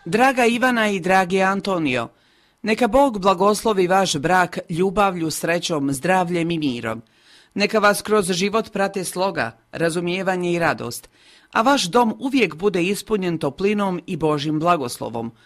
Draga Ivana i dragi Antonio, neka Bog blagoslovi vaš brak ljubavlju, srećom, zdravljem i mirom. Neka vas kroz život prate sloga, razumijevanje i radost, a vaš dom uvijek bude ispunjen toplinom i Božjim blagoslovom,